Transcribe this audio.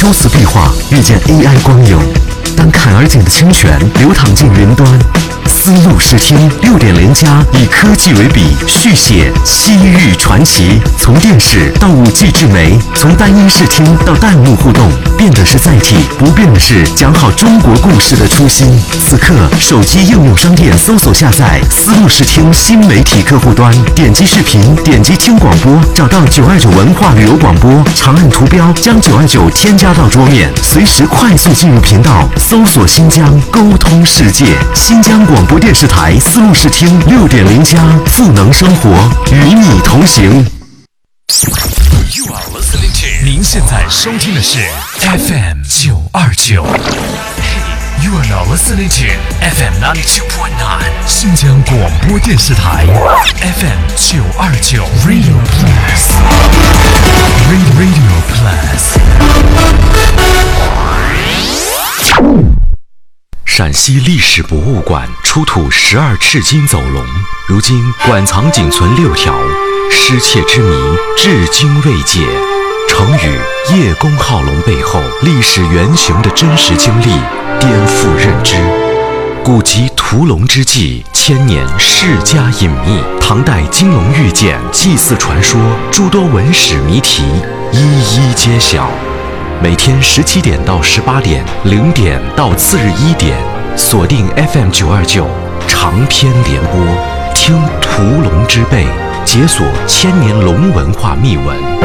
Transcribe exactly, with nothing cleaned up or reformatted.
秋瓷壁画遇见 A I 光影，当坎儿井的清泉流淌进云端。丝路视听六点零加以科技为笔，续写西域传奇。从电视到五 G 智媒，从单音视听到弹幕互动，变的是载体，不变的是讲好中国故事的初心。此刻，手机应用商店搜索下载丝路视听新媒体客户端，点击视频，点击听广播，找到九二九文化旅游广播，长按图标将九二九添加到桌面，随时快速进入频道，搜索新疆，沟通世界。新疆广播电视台丝路视听六点零加，赋能生活，与你同行。 You are listening to 您现在收听的是 F M 九二九。You are now listening to F M ninety-two point nine 新疆广播电视台 F M 九二九 Radio Plus Radio Plus。陕西历史博物馆出土十二赤金走龙，如今馆藏仅存六条，失窃之谜至今未解。成语叶公好龙背后历史原型的真实经历颠覆认知。古籍屠龙之际，千年世家隐秘，唐代金龙玉简、祭祀传说，诸多文史谜题一一揭晓。每天十七点到十八点，零点到次日一点，锁定 F M 九二九长篇联播，听屠龙之辈，解锁千年龙文化秘闻。